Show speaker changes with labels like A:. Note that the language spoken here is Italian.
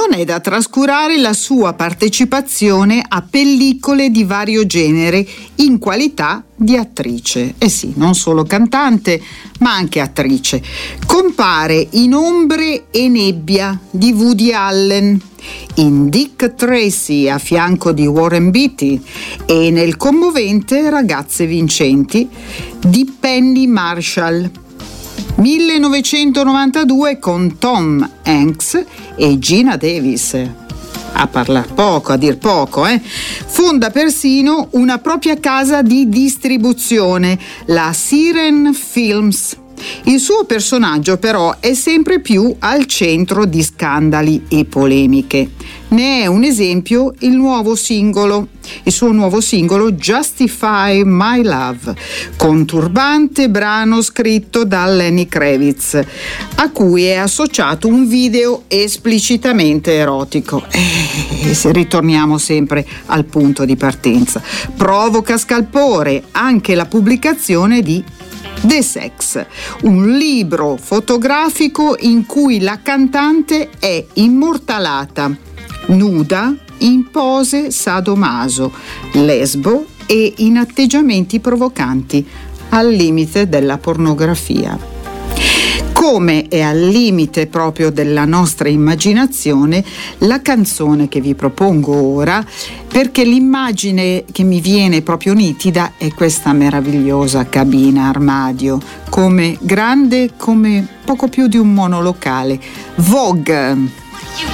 A: Non è da trascurare la sua partecipazione a pellicole di vario genere in qualità di attrice. Eh sì, non solo cantante, ma anche attrice. Compare in Ombre e nebbia di Woody Allen, in Dick Tracy a fianco di Warren Beatty e nel commovente Ragazze vincenti di Penny Marshall. 1992 con Tom Hanks e Geena Davis. A dir poco. Fonda persino una propria casa di distribuzione, la Siren Films. Il suo personaggio però è sempre più al centro di scandali e polemiche. Ne è un esempio il suo nuovo singolo Justify My Love, conturbante brano scritto da Lenny Kravitz, a cui è associato un video esplicitamente erotico. Se ritorniamo sempre al punto di partenza, provoca scalpore anche la pubblicazione di The Sex, un libro fotografico in cui la cantante è immortalata nuda in pose sadomaso, lesbo e in atteggiamenti provocanti, al limite della pornografia. Come è al limite proprio della nostra immaginazione la canzone che vi propongo ora, perché l'immagine che mi viene proprio nitida è questa meravigliosa cabina armadio, come grande come poco più di un monolocale. Vogue.